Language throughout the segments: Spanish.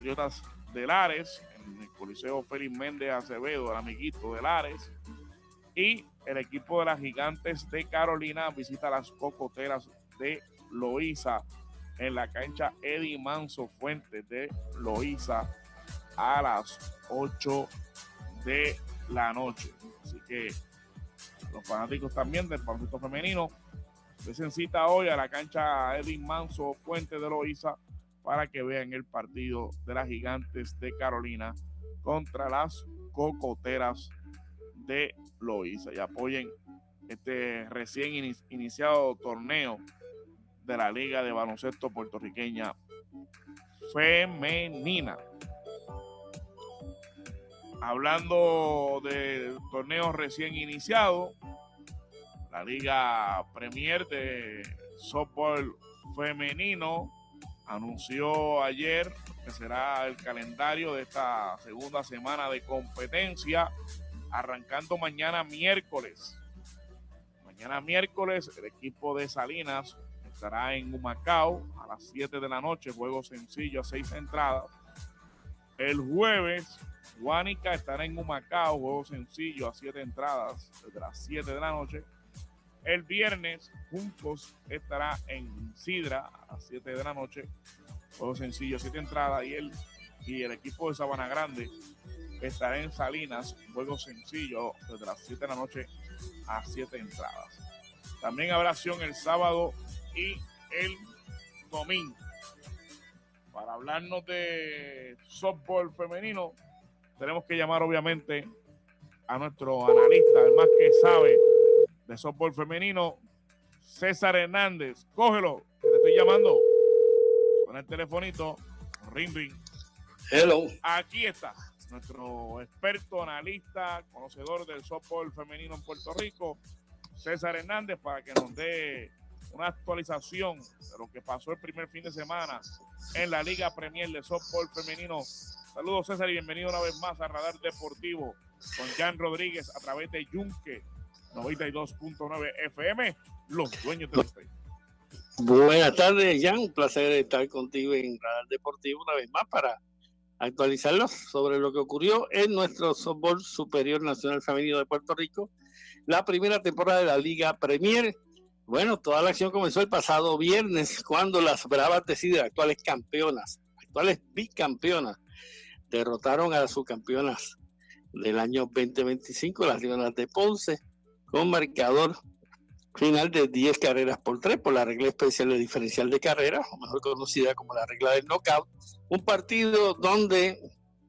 Patriotas de Lares, en el Coliseo Félix Méndez Acevedo, el amiguito de Lares. Y el equipo de las Gigantes de Carolina visita a las Cocoteras de Loíza en la cancha Eddie Manso Fuentes de Loíza a las 8 de la noche. Así que los fanáticos también del baloncesto femenino se cita hoy a la cancha Eddie Manso Fuentes de Loíza para que vean el partido de las Gigantes de Carolina contra las Cocoteras de Loíza y apoyen este recién iniciado torneo de la Liga de Baloncesto Puertorriqueña Femenina. Hablando de torneos recién iniciados, la Liga Premier de Softball Femenino anunció ayer que será el calendario de esta segunda semana de competencia, arrancando mañana miércoles. Mañana miércoles el equipo de Salinas estará en Humacao a las 7 de la noche, juego sencillo a 6 entradas. El jueves Guánica estará en Humacao, juego sencillo a 7 entradas desde las 7 de la noche. El viernes Juncos estará en Sidra a las 7 de la noche, juego sencillo a 7 entradas. Y el equipo de Sabana Grande estará en Salinas, juego sencillo desde las 7 de la noche a 7 entradas. También habrá acción el sábado y el domingo. Para hablarnos de softball femenino, tenemos que llamar obviamente a nuestro analista, el más que sabe de softball femenino, César Hernández. Cógelo, que te estoy llamando. Suena el telefonito. Ring, ring. Hello. Aquí está nuestro experto, analista, conocedor del softball femenino en Puerto Rico, César Hernández, para que nos dé una actualización de lo que pasó el primer fin de semana en la Liga Premier de softball femenino. Saludos, César, y bienvenido una vez más a Radar Deportivo con Jan Rodríguez a través de Yunque 92.9 FM, los dueños del estadio. Buenas tardes, Jan. Un placer estar contigo en Radar Deportivo una vez más para actualizarlos sobre lo que ocurrió en nuestro softball superior nacional femenino de Puerto Rico, la primera temporada de la Liga Premier. Bueno, toda la acción comenzó el pasado viernes cuando las Bravas de Sidra, actuales campeonas, actuales bicampeonas, derrotaron a las subcampeonas del año 2025, las Leonas de Ponce, con marcador final de 10 carreras por 3 por la regla especial de diferencial de carreras, o mejor conocida como la regla del knockout. Un partido donde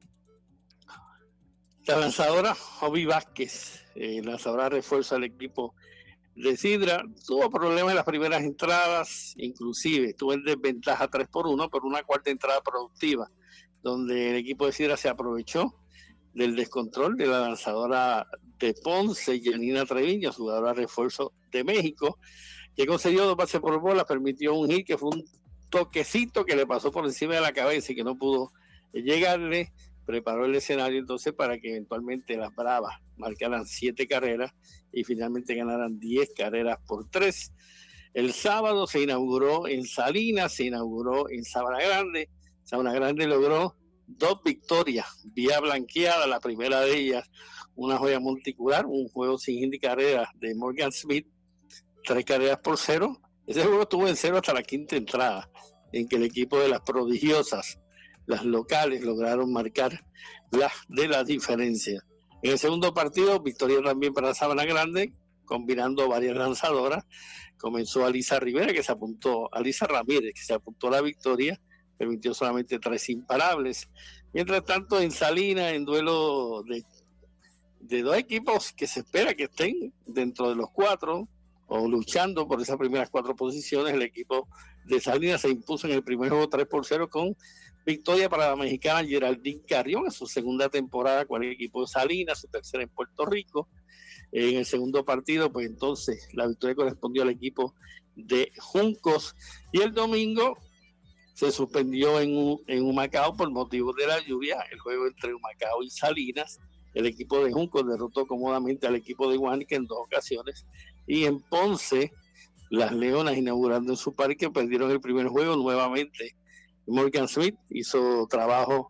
la lanzadora Jovi Vázquez, lanzadora refuerzo al equipo de Sidra, tuvo problemas en las primeras entradas, inclusive estuvo en desventaja 3-1, por una cuarta entrada productiva, donde el equipo de Sidra se aprovechó del descontrol de la lanzadora de Ponce, Janina Treviño, jugadora refuerzo de México, que concedió 2 bases por bola, permitió un hit que fue un toquecito que le pasó por encima de la cabeza y que no pudo llegarle. Preparó el escenario entonces para que eventualmente las Bravas marcaran 7 carreras y finalmente ganaran 10 carreras por 3. El sábado se inauguró en Salinas, se inauguró en Sabana Grande. Sabana Grande logró 2 victorias vía blanqueada, la primera de ellas una joya monticular, un juego sin hit de carreras de Morgan Smith, 3 carreras por 0. Ese juego estuvo en 0 hasta la quinta entrada, en que el equipo de las prodigiosas, las locales, lograron marcar la diferencia. En el segundo partido, victoria también para Sabana Grande, combinando varias lanzadoras. Comenzó Alisa Rivera, que se apuntó, Alisa Ramírez, que se apuntó a la victoria, permitió solamente 3 imparables. Mientras tanto, en Salinas, en duelo de 2 equipos que se espera que estén dentro de los 4 o luchando por esas primeras 4 posiciones, el equipo de Salinas se impuso en el primer juego 3-0 con victoria para la mexicana Geraldine Carrión en su segunda temporada con el equipo de Salinas, su tercera en Puerto Rico. En el segundo partido, pues entonces la victoria correspondió al equipo de Juncos, y el domingo se suspendió en Humacao por motivos de la lluvia el juego entre Humacao y Salinas. El equipo de Juncos derrotó cómodamente al equipo de Guánica en 2 ocasiones, y en Ponce las Leonas, inaugurando en su parque, perdieron el primer juego nuevamente. Morgan Smith hizo trabajo